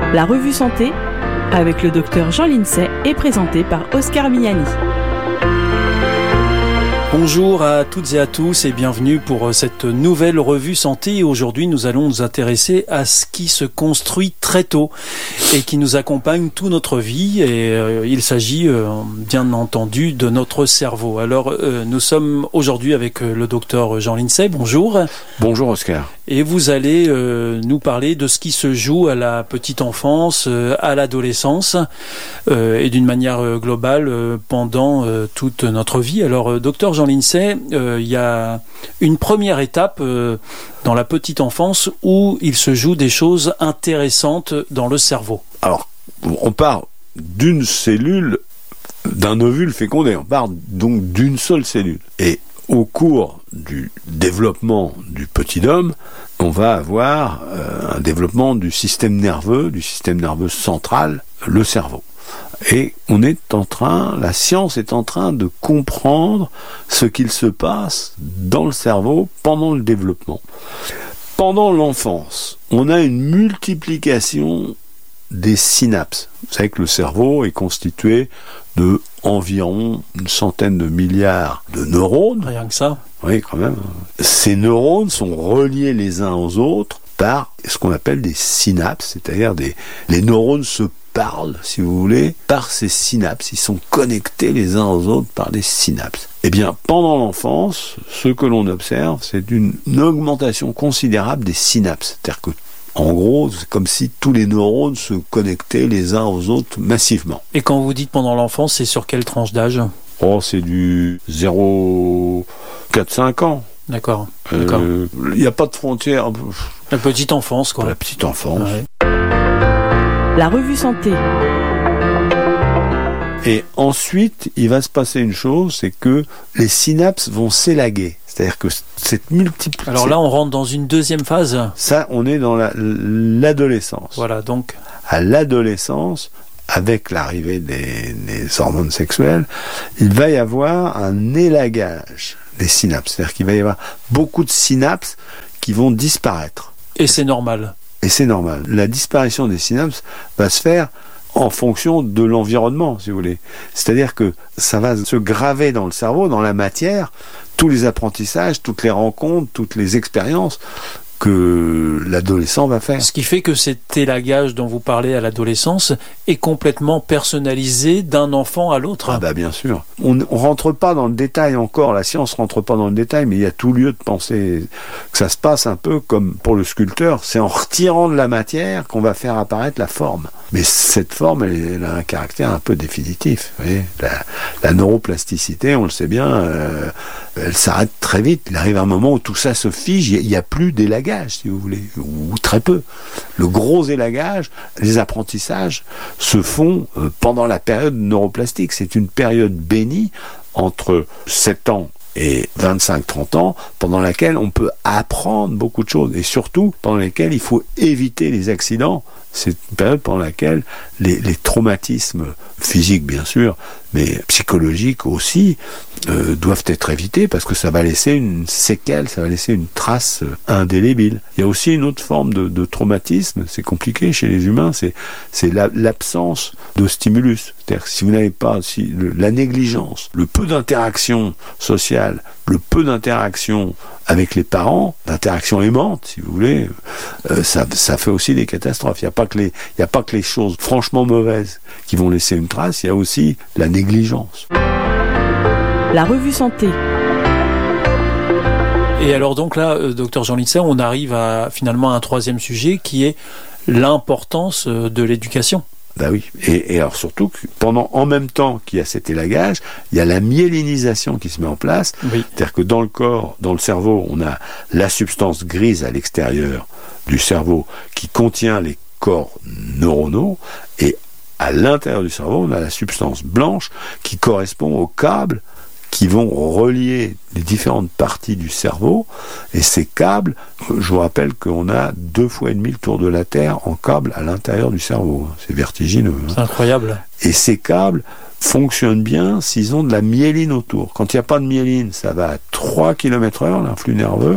La revue Santé avec le docteur Jean Lincey est présentée par Oscar Miani. Bonjour à toutes et à tous et bienvenue pour cette nouvelle revue santé. Aujourd'hui, nous allons nous intéresser à ce qui se construit très tôt et qui nous accompagne toute notre vie. Et il s'agit bien entendu de notre cerveau. Alors, nous sommes aujourd'hui avec le docteur Jean Lincey. Bonjour. Bonjour Oscar. Et vous allez nous parler de ce qui se joue à la petite enfance, à l'adolescence et d'une manière globale pendant toute notre vie. Alors, docteur Jean Lincey, il y a une première étape dans la petite enfance où il se joue des choses intéressantes dans le cerveau. Alors, on part d'une cellule, d'un ovule fécondé. On part donc d'une seule cellule. Et au cours du développement du petit homme, on va avoir un développement du système nerveux central, le cerveau. Et la science est en train de comprendre ce qu'il se passe dans le cerveau pendant le développement. Pendant l'enfance, on a une multiplication des synapses. Vous savez que le cerveau est constitué de environ une centaine de milliards de neurones. Rien que ça. Oui, quand même. Ces neurones sont reliés les uns aux autres par ce qu'on appelle des synapses, c'est-à-dire les neurones se parlent, si vous voulez, par ces synapses. Ils sont connectés les uns aux autres par des synapses. Eh bien, pendant l'enfance, ce que l'on observe, c'est une augmentation considérable des synapses. C'est-à-dire que en gros, c'est comme si tous les neurones se connectaient les uns aux autres massivement. Et quand vous dites pendant l'enfance, c'est sur quelle tranche d'âge ? Oh, c'est du 0,4-5 ans. D'accord. Il n'y a pas de frontière. La petite enfance, quoi. La petite enfance. Ouais. La revue Santé. Et ensuite, il va se passer une chose, c'est que les synapses vont s'élaguer. C'est-à-dire que cette multiplication... Alors là, on rentre dans une deuxième phase. Ça, on est dans l'adolescence. Voilà, donc... À l'adolescence, avec l'arrivée des hormones sexuelles, il va y avoir un élagage des synapses. C'est-à-dire qu'il va y avoir beaucoup de synapses qui vont disparaître. Et c'est normal. Et c'est normal. La disparition des synapses va se faire en fonction de l'environnement, si vous voulez. C'est-à-dire que ça va se graver dans le cerveau, dans la matière, tous les apprentissages, toutes les rencontres, toutes les expériences que l'adolescent va faire. Ce qui fait que cet élagage dont vous parlez à l'adolescence est complètement personnalisé d'un enfant à l'autre. Ah bah bien sûr. On rentre pas dans le détail encore, la science rentre pas dans le détail, mais il y a tout lieu de penser que ça se passe un peu comme pour le sculpteur, c'est en retirant de la matière qu'on va faire apparaître la forme. Mais cette forme, elle a un caractère un peu définitif. Vous voyez, la neuroplasticité, on le sait bien, elle s'arrête très vite. Il arrive un moment où tout ça se fige, il n'y a plus d'élagage, si vous voulez, ou très peu. Le gros élagage, les apprentissages se font pendant la période neuroplastique. C'est une période bénie entre 7 ans et 25-30 ans, pendant laquelle on peut apprendre beaucoup de choses, et surtout pendant laquelle il faut éviter les accidents. C'est une période pendant laquelle les traumatismes physiques, bien sûr, mais psychologiques aussi, doivent être évités parce que ça va laisser une séquelle, ça va laisser une trace indélébile. Il y a aussi une autre forme de traumatisme, c'est compliqué chez les humains, c'est l'absence de stimulus. C'est-à-dire que si vous n'avez pas la négligence, le peu d'interaction sociale, le peu d'interaction avec les parents, d'interaction aimante, si vous voulez, ça fait aussi des catastrophes. Il n'y a pas que les choses franchement mauvaises qui vont laisser une trace, il y a aussi la négligence. La revue Santé. Et alors donc là, docteur Jean Lincey, on arrive finalement à un troisième sujet qui est l'importance de l'éducation. Ben oui, et alors surtout, en même temps qu'il y a cet élagage, il y a la myélinisation qui se met en place. Oui. C'est-à-dire que dans le corps, dans le cerveau, on a la substance grise à l'extérieur du cerveau qui contient les corps neuronaux, et à l'intérieur du cerveau, on a la substance blanche qui correspond aux câbles qui vont relier les différentes parties du cerveau, et ces câbles, je vous rappelle qu'on a 2,5 fois le tour de la Terre en câbles à l'intérieur du cerveau. C'est vertigineux. C'est incroyable. Et ces câbles fonctionnent bien s'ils ont de la myéline autour. Quand il n'y a pas de myéline, ça va à 3 km/h, l'influx nerveux,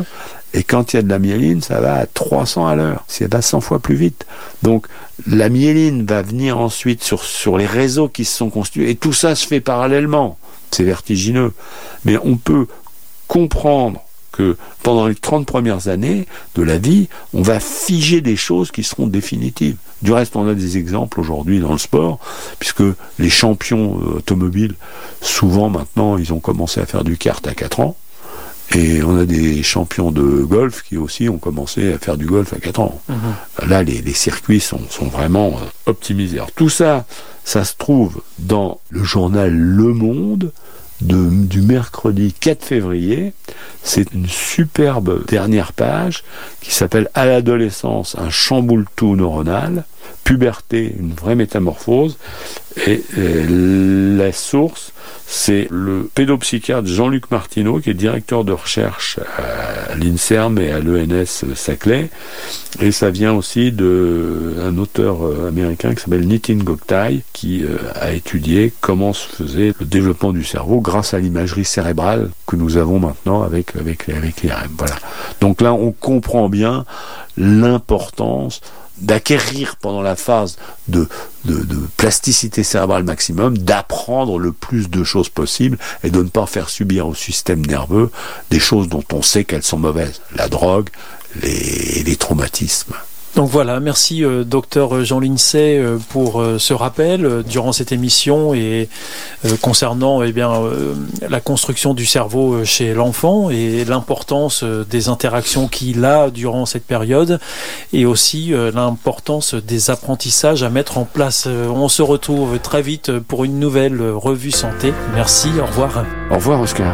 Et quand il y a de la myéline, ça va à 300 à l'heure. Ça va 100 fois plus vite. Donc, la myéline va venir ensuite sur les réseaux qui se sont constitués. Et tout ça se fait parallèlement. C'est vertigineux. Mais on peut comprendre que pendant les 30 premières années de la vie, on va figer des choses qui seront définitives. Du reste, on a des exemples aujourd'hui dans le sport, puisque les champions automobiles, souvent maintenant, ils ont commencé à faire du kart à 4 ans, et on a des champions de golf qui aussi ont commencé à faire du golf à 4 ans. Là, les circuits sont vraiment optimisés. Alors tout ça, ça se trouve dans le journal Le Monde, du mercredi 4 février. C'est une superbe dernière page qui s'appelle « À l'adolescence, un chamboule-tout neuronal, puberté, une vraie métamorphose ». Et la source, c'est le pédopsychiatre Jean-Luc Martineau, qui est directeur de recherche à l'INSERM et à l'ENS Saclay. Et ça vient aussi d'un auteur américain qui s'appelle Nitin Gogtai, qui a étudié comment se faisait le développement du cerveau grâce à l'imagerie cérébrale que nous avons maintenant avec l'IRM. Voilà. Donc là, on comprend bien l'importance d'acquérir pendant la phase de plasticité cérébrale maximum, d'apprendre le plus de choses possible et de ne pas faire subir au système nerveux des choses dont on sait qu'elles sont mauvaises. La drogue, les traumatismes. Donc voilà, merci docteur Jean Lincey pour ce rappel durant cette émission et concernant la construction du cerveau chez l'enfant et l'importance des interactions qu'il a durant cette période et aussi l'importance des apprentissages à mettre en place. On se retrouve très vite pour une nouvelle revue santé. Merci, au revoir. Au revoir Oscar.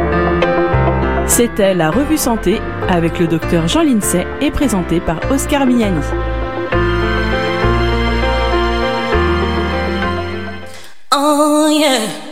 C'était la Revue Santé avec le docteur Jean Lincey et présenté par Oscar Miani. Oh yeah.